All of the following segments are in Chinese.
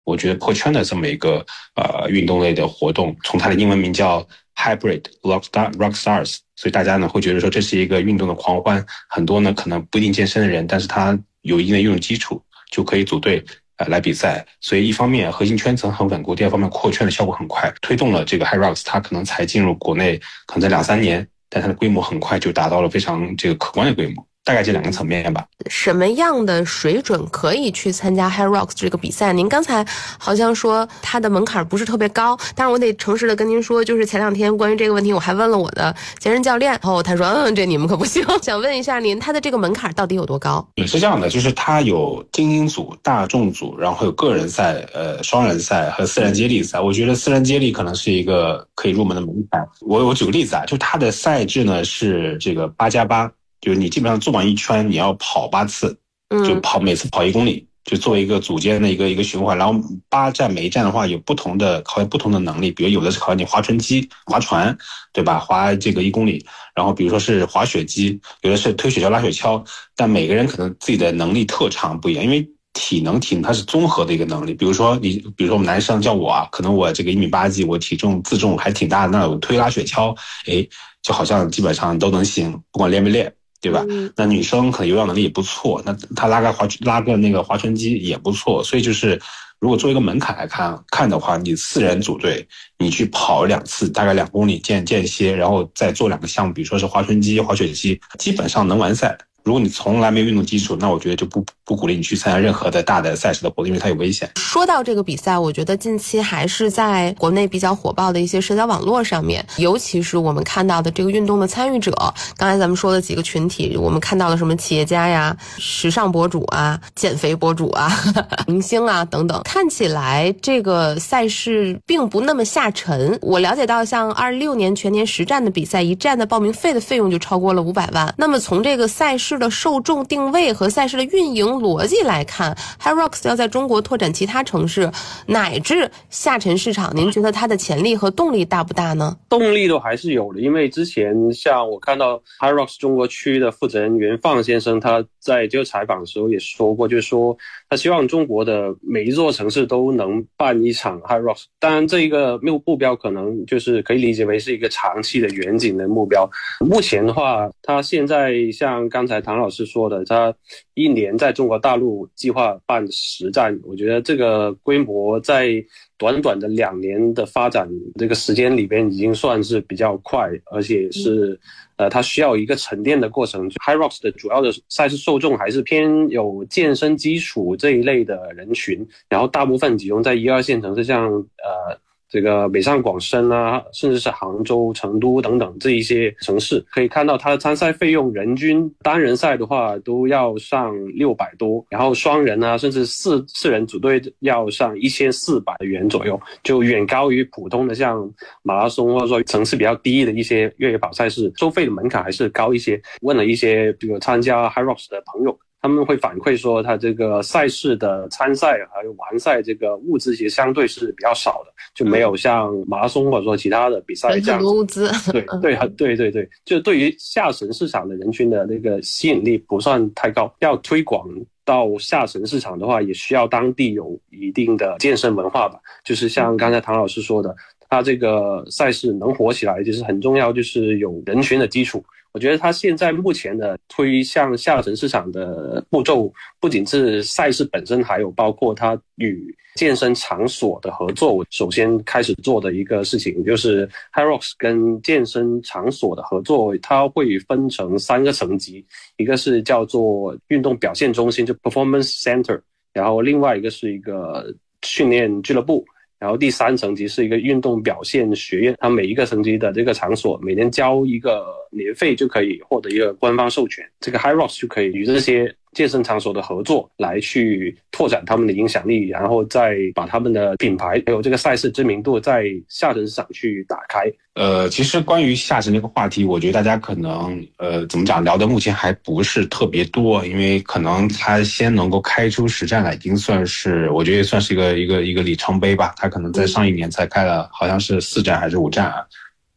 我觉得破圈的这么一个运动类的活动，从它的英文名叫 Hybrid Rock Stars， 所以大家呢会觉得说这是一个运动的狂欢，很多呢可能不一定健身的人，但是他有一定的运动基础，就可以组队来比赛。所以一方面核心圈层很稳固，第二方面扩圈的效果很快，推动了这个 HYROX 它可能才进入国内可能在2-3年，但它的规模很快就达到了非常这个可观的规模。大概这2个层面吧。 什么样的水准可以去参加 HYROX 这个比赛？您刚才好像说它的门槛不是特别高，但是我得诚实的跟您说，就是前2天关于这个问题我还问了我的健身教练，然后他说这你们可不行。想问一下您，它的这个门槛到底有多高？ 是这样的，就是它有精英组、大众组，然后有个人赛、双人赛和4人接力赛。我觉得4人接力可能是一个可以入门的门槛。我举个例子啊，就它的赛制呢是这个8+8。就是你基本上做完一圈，你要跑8次，就每次跑1公里，就作为一个组间的一个循环。然后8站，每一站的话有考验不同的能力，比如有的是考验你划船机、划船，对吧？划这个1公里，然后比如说是滑雪机，有的是推雪橇、拉雪橇，但每个人可能自己的能力特长不一样，因为体能它是综合的一个能力。比如说我们男生叫我啊，可能我这个1.8米几，我体重自重还挺大的，那我推拉雪橇，就好像基本上都能行，不管练没练。对吧？那女生可能有氧能力也不错，那她拉个那个划船机也不错，所以就是如果作为一个门槛来看的话，你4人组队，你去跑2次，大概2公里间歇，然后再做2个项目，比如说是划船机、滑雪机，基本上能完赛。如果你从来没有运动基础，那我觉得就不鼓励你去参加任何的大的赛事的活动，因为它有危险。 说到这个比赛，我觉得近期还是在国内比较火爆的一些社交网络上面，尤其是我们看到的这个运动的参与者，刚才咱们说的几个群体，我们看到了什么企业家呀、时尚博主啊、减肥博主啊、明星啊等等，看起来这个赛事并不那么下沉。我了解到像26年全年10站的比赛，1站的报名费的费用就超过了500万。那么从这个赛事的受众定位和赛事的运营逻辑来看， HYROX 要在中国拓展其他城市乃至下沉市场，您觉得它的潜力和动力大不大呢？ 动力都还是有的，因为之前像我看到 HYROX 中国区的负责人袁放先生，他在接受采访的时候也说过，就是说他希望中国的每一座城市都能办一场 HYROX。当然这个目标可能就是可以理解为是一个长期的远景的目标。目前的话，他现在像刚才唐老师说的，他1年在中国大陆计划办10站，我觉得这个规模在短短的2年的发展这个时间里边已经算是比较快，而且是它需要一个沉淀的过程。HYROX 的主要的赛事受众还是偏有健身基础这一类的人群，然后大部分集中在1、2线城市，像这个北上广深啊，甚至是杭州、成都等等这一些城市，可以看到它的参赛费用人均单人赛的话都要上600多，然后双人啊，甚至四人组队要上1400元左右，就远高于普通的像马拉松或者说层次比较低的一些越野跑赛事，收费的门槛还是高一些。问了一些这个参加 HYROX 的朋友，他们会反馈说，他这个赛事的参赛还有完赛这个物资其实相对是比较少的，就没有像马拉松或者说其他的比赛这样很多物资。 对，就对于下沉市场的人群的那个吸引力不算太高。要推广到下沉市场的话，也需要当地有一定的健身文化吧。就是像刚才唐老师说的，他这个赛事能火起来，就是很重要，就是有人群的基础。我觉得他现在目前的推向下沉市场的步骤，不仅是赛事本身，还有包括他与健身场所的合作。我首先开始做的一个事情就是 HYROX 跟健身场所的合作，它会分成3个层级，一个是叫做运动表现中心，就 Performance Center， 然后另外一个是一个训练俱乐部，然后第3层级是一个运动表现学院。它每一个层级的这个场所每年交一个年费就可以获得一个官方授权，这个 HYROX 就可以与这些健身场所的合作来去拓展他们的影响力，然后再把他们的品牌还有这个赛事知名度在下沉市场去打开。 其实关于下沉这个话题，我觉得大家可能怎么讲聊的目前还不是特别多，因为可能他先能够开出10站来，已经算是我觉得算是一个里程碑吧。他可能在上1年才开了好像是4站还是5站啊。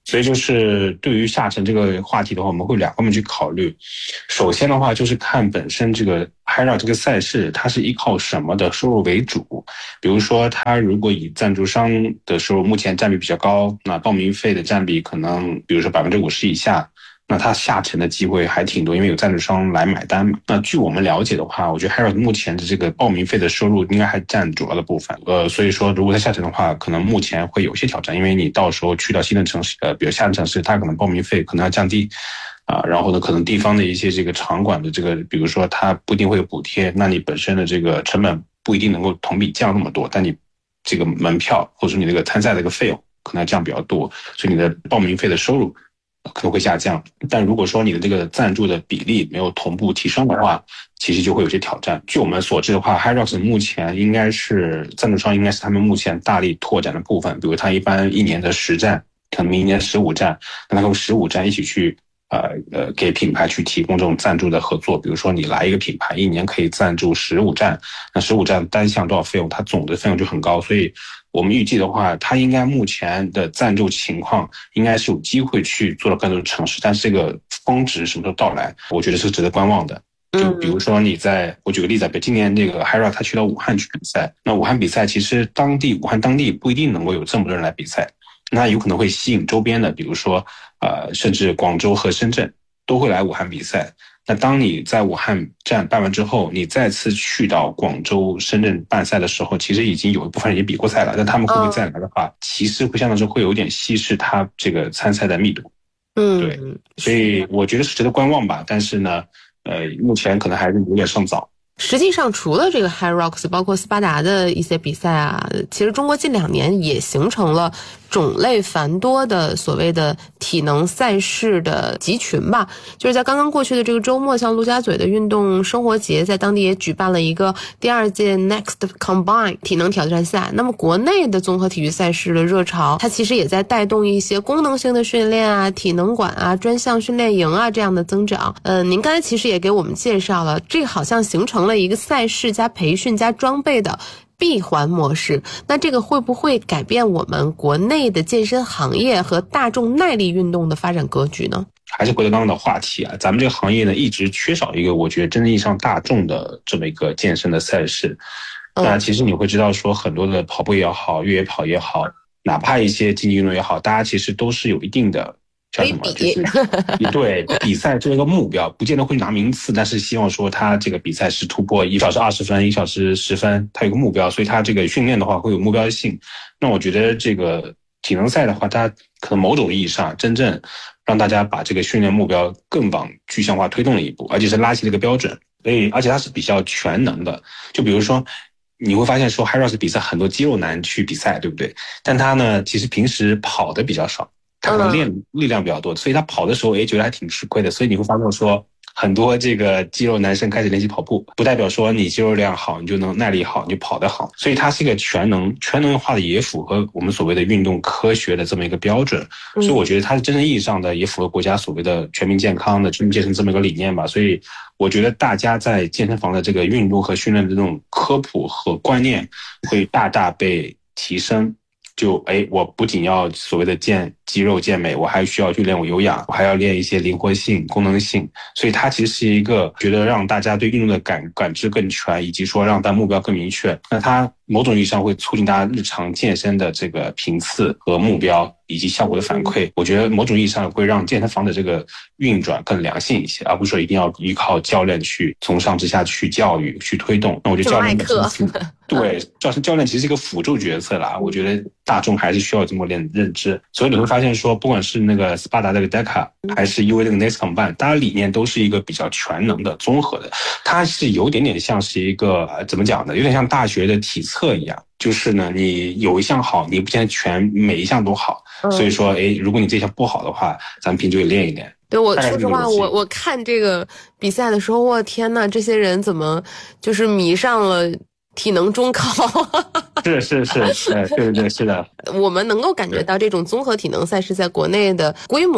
所以就是对于下沉这个话题的话，我们会两方面去考虑。首先的话就是看本身这个 HYROX 这个赛事它是依靠什么的收入为主，比如说它如果以赞助商的收入目前占比比较高，那报名费的占比可能比如说50%以下，那它下沉的机会还挺多，因为有赞助商来买单嘛。那据我们了解的话，我觉得 HYROX 目前的这个报名费的收入应该还占主要的部分。所以说如果它下沉的话，可能目前会有些挑战，因为你到时候去到新的城市，比如下沉城市，它可能报名费可能要降低。然后呢，可能地方的一些这个场馆的这个，比如说它不一定会有补贴，那你本身的这个成本不一定能够同比降那么多，但你这个门票或者说你这个参赛的一个费用可能要降比较多，所以你的报名费的收入可能会下降。但如果说你的这个赞助的比例没有同步提升的话，其实就会有些挑战。据我们所知的话 HYROX 目前应该是赞助商，应该是他们目前大力拓展的部分，比如他一般一年的10站，可能明年15站，那他用15站一起去给品牌去提供这种赞助的合作。比如说你来一个品牌一年可以赞助15站，那15站单项多少费用，它总的费用就很高。所以我们预计的话，它应该目前的赞助情况应该是有机会去做到更多的城市，但是这个峰值什么时候到来，我觉得是值得观望的。就比如说我举个例子，今年这个 HYROX 他去到武汉去比赛，那武汉比赛其实武汉当地不一定能够有这么多人来比赛，那有可能会吸引周边的，比如说甚至广州和深圳都会来武汉比赛。那当你在武汉站办完之后，你再次去到广州、深圳办赛的时候，其实已经有一部分人也比过赛了。那他们会不会再来的话，其实会相当于会有点稀释他这个参赛的密度。对，所以我觉得是值得观望吧。但是呢，目前可能还是有点尚早。 实际上，除了这个 HYROX， 包括斯巴达的一些比赛啊，其实中国近2年也形成了种类繁多的所谓的体能赛事的集群吧。就是在刚刚过去的这个周末，像陆家嘴的运动生活节在当地也举办了一个第2届 Next Combine 体能挑战赛。那么国内的综合体育赛事的热潮，它其实也在带动一些功能性的训练啊、体能馆啊、专项训练营啊这样的增长。您刚才其实也给我们介绍了，这好像形成了一个赛事加培训加装备的闭环模式。那这个会不会改变我们国内的健身行业和大众耐力运动的发展格局呢？ 还是回到刚刚的话题啊，咱们这个行业呢一直缺少一个我觉得真正意义上大众的这么一个健身的赛事。那其实你会知道说，很多的跑步也好，越野跑也好，哪怕一些竞技运动也好，大家其实都是有一定的叫什么，就是对比赛这个目标，不见得会拿名次，但是希望说他这个比赛是突破1小时20分、1小时10分，他有个目标，所以他这个训练的话会有目标性。那我觉得这个体能赛的话，它可能某种意义上真正让大家把这个训练目标更往具象化推动了一步，而且是拉起了一个标准。所以而且它是比较全能的，就比如说你会发现说 HYROX 比赛很多肌肉男去比赛，对不对？但他呢其实平时跑的比较少，他可能练力量比较多，所以他跑的时候觉得还挺吃亏的。所以你会发现说很多这个肌肉男生开始练习跑步，不代表说你肌肉量好你就能耐力好你就跑得好，所以它是一个全能化的，也符合我们所谓的运动科学的这么一个标准。所以我觉得它是真正意义上的也符合国家所谓的全民健康的全民健身这么一个理念吧。所以我觉得大家在健身房的这个运动和训练的这种科普和观念会大大被提升。就我不仅要所谓的健肌肉健美，我还需要去练我有氧，我还要练一些灵活性、功能性。所以它其实是一个觉得让大家对运动的感知更全，以及说让大家目标更明确。那它某种意义上会促进大家日常健身的这个频次和目标以及效果的反馈。我觉得某种意义上会让健身房的这个运转更良性一些，而不是说一定要依靠教练去从上至下去教育去推动。那我觉得教练对，教练其实是一个辅助角色啦。我觉得大众还是需要这么点认知。所以你会发现说，不管是那个斯巴达这个 DECA 还是 UA 这个 Next Combine， 大家理念都是一个比较全能的、综合的。它是有点像是一个怎么讲呢？有点像大学的体测一样，就是呢，你有一项好，你不见得每一项都好。所以说，如果你这项不好的话，咱们平时也练一练。 对，我说实话，我看这个比赛的时候，我天呐，这些人怎么就是迷上了体能中考？ 是，对，是的。 我们能够感觉到这种综合体能赛事在国内的规模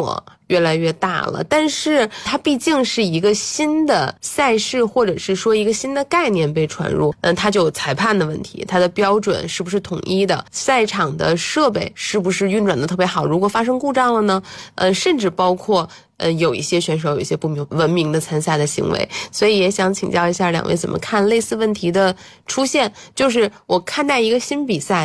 越来越大了，但是它毕竟是一个新的赛事，或者是说一个新的概念被传入，它就有裁判的问题，它的标准是不是统一的，赛场的设备是不是运转的特别好，如果发生故障了呢，甚至包括有一些选手有一些不文明的参赛的行为，所以也想请教一下两位怎么看类似问题的出现，就是我看待一个新比赛